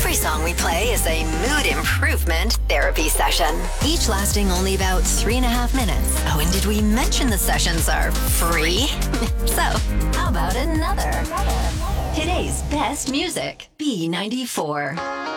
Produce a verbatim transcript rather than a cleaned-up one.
Every song we play is a mood improvement therapy session, each lasting only about three and a half minutes. Oh, and did we mention the sessions are free? So, how about another? Today's best music, B ninety-four.